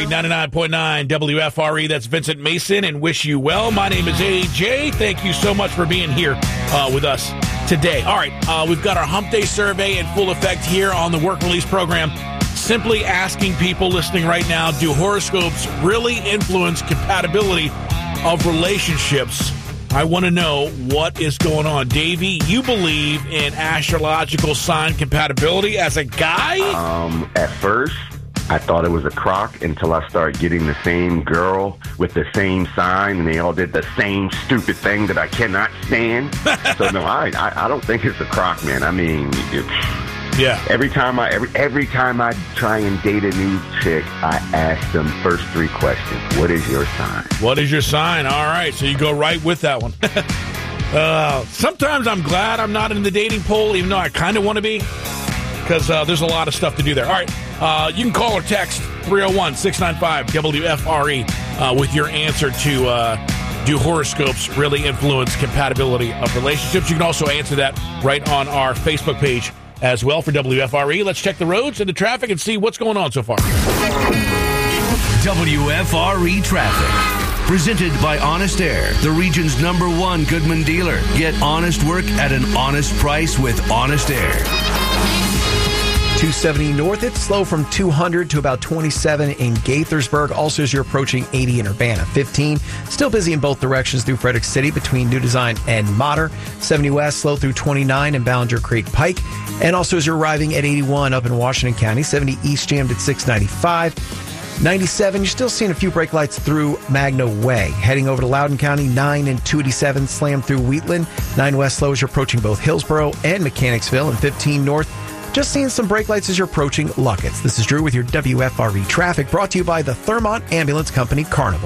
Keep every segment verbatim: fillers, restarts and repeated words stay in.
Country, ninety-nine point nine W F R E. That's Vincent Mason, and wish you well. My name is A J. Thank you so much for being here uh, with us today. All right, uh, we've got our Hump Day survey in full effect here on the Work Release program. Simply asking people listening right now, do horoscopes really influence compatibility of relationships? I want to know what is going on. Davey, you believe in astrological sign compatibility as a guy? Um, at first, I thought it was a crock until I started getting the same girl with the same sign, and they all did the same stupid thing that I cannot stand. So, no, I, I I don't think it's a crock, man. I mean, it's... Yeah. Every time I every every time I try and date a new chick, I ask them first three questions. What is your sign? What is your sign? All right, so you go right with that one. uh, sometimes I'm glad I'm not in the dating pool, even though I kind of want to be, because uh, there's a lot of stuff to do there. All right, uh, you can call or text three oh one, six nine five, W F R E uh, with your answer to uh, do horoscopes really influence compatibility of relationships? You can also answer that right on our Facebook page as well for W F R E. Let's check the roads and the traffic and see what's going on so far. W F R E Traffic. Presented by Honest Air, the region's number one Goodman dealer. Get honest work at an honest price with Honest Air. two seventy north, it's slow from two hundred to about twenty-seven in Gaithersburg. Also, as you're approaching eighty in Urbana. fifteen, still busy in both directions through Frederick City between New Design and Mater. seventy west, slow through twenty-nine in Ballinger Creek Pike. And also, as you're arriving at eighty-one up in Washington County, seventy east jammed at six ninety-five. ninety-seven, you're still seeing a few brake lights through Magna Way. Heading over to Loudoun County, nine and two eighty-seven slammed through Wheatland. nine west slow as you're approaching both Hillsborough and Mechanicsville. And fifteen north, just seeing some brake lights as you're approaching Luckett's. This is Drew with your W F R E traffic, brought to you by the Thermont Ambulance Company Carnival.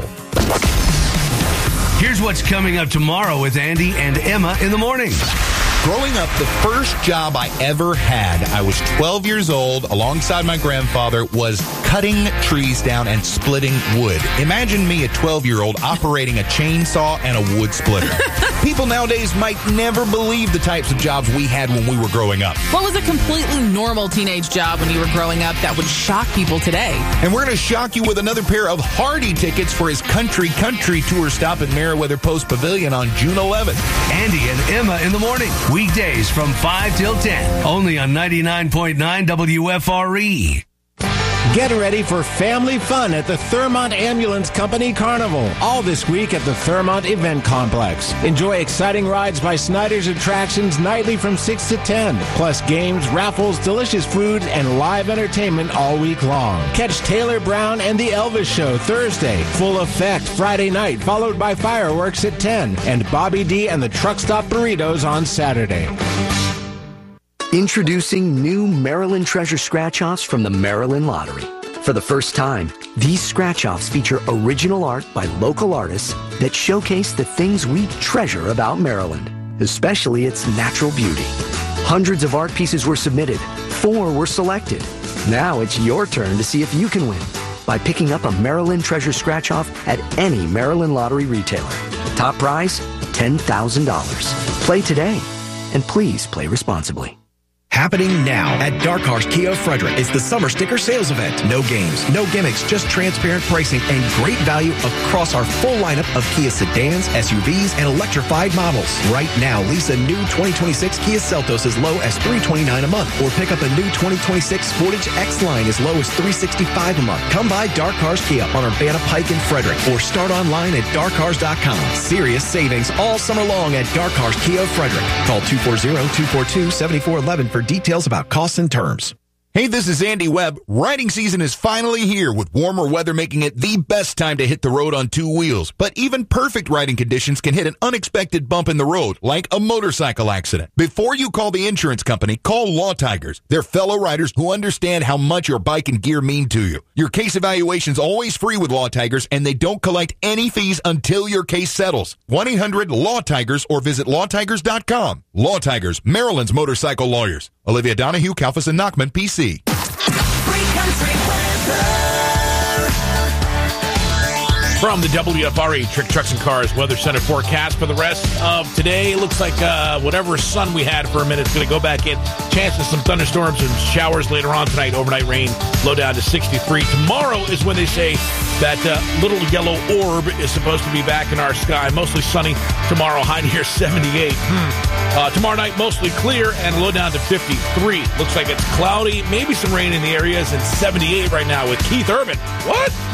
Here's what's coming up tomorrow with Andy and Emma in the morning. Growing up, the first job I ever had, I was twelve years old, alongside my grandfather, was cutting trees down and splitting wood. Imagine me, a twelve-year-old, operating a chainsaw and a wood splitter. People nowadays might never believe the types of jobs we had when we were growing up. What was a completely normal teenage job when you were growing up that would shock people today? And we're going to shock you with another pair of Hardy tickets for his Country Country tour stop at Meriwether Post Pavilion on June eleventh. Andy and Emma in the morning. Weekdays from five till ten. Only on ninety-nine point nine W F R E. Get ready for family fun at the Thermont Ambulance Company Carnival, all this week at the Thermont Event Complex. Enjoy exciting rides by Snyder's Attractions nightly from six to ten, plus games, raffles, delicious food, and live entertainment all week long. Catch Taylor Brown and the Elvis Show Thursday, Full Effect Friday night, followed by fireworks at ten, and Bobby D and the Truck Stop Burritos on Saturday. Introducing new Maryland Treasure Scratch-Offs from the Maryland Lottery. For the first time, these scratch-offs feature original art by local artists that showcase the things we treasure about Maryland, especially its natural beauty. Hundreds of art pieces were submitted. Four were selected. Now it's your turn to see if you can win by picking up a Maryland Treasure Scratch-Off at any Maryland Lottery retailer. Top prize, ten thousand dollars. Play today, and please play responsibly. Happening now at Dark Horse Kia Frederick is the summer sticker sales event. No games, no gimmicks, just transparent pricing and great value across our full lineup of Kia sedans, S U Vs, and electrified models. Right now, lease a new twenty twenty-six Kia Seltos as low as three hundred twenty-nine dollars a month, or pick up a new twenty twenty-six Sportage X-Line as low as three hundred sixty-five dollars a month. Come by Dark Horse Kia on Urbana Pike in Frederick, or start online at dark cars dot com. Serious savings all summer long at Dark Horse Kia Frederick. Call two four zero, two four two, seven four one one for details about costs and terms. Hey, this is Andy Webb. Riding season is finally here, with warmer weather making it the best time to hit the road on two wheels. But even perfect riding conditions can hit an unexpected bump in the road, like a motorcycle accident. Before you call the insurance company, call Law Tigers. They're fellow riders who understand how much your bike and gear mean to you. Your case evaluation's always free with Law Tigers, and they don't collect any fees until your case settles. one eight hundred law tigers or visit law tigers dot com. Law Tigers, Maryland's motorcycle lawyers. Olivia Donahue, Kalfas and Nachman, P C. From the W F R E Trick Trucks and Cars Weather Center forecast for the rest of today. It looks like uh, whatever sun we had for a minute is going to go back in. Chance of some thunderstorms and showers later on tonight. Overnight rain, low down to sixty-three. Tomorrow is when they say that uh, little yellow orb is supposed to be back in our sky. Mostly sunny tomorrow, high near seventy-eight. Hmm. Uh, tomorrow night, mostly clear and low down to fifty-three. Looks like it's cloudy, maybe some rain in the areas, and seventy-eight right now with Keith Urban. What?